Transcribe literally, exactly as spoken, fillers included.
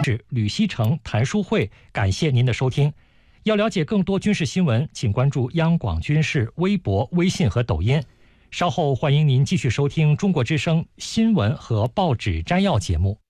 是吕锡成谈书会，感谢您的收听。要了解更多军事新闻，请关注央广军事微博、微信和抖音。稍后欢迎您继续收听中国之声新闻和报纸摘要节目。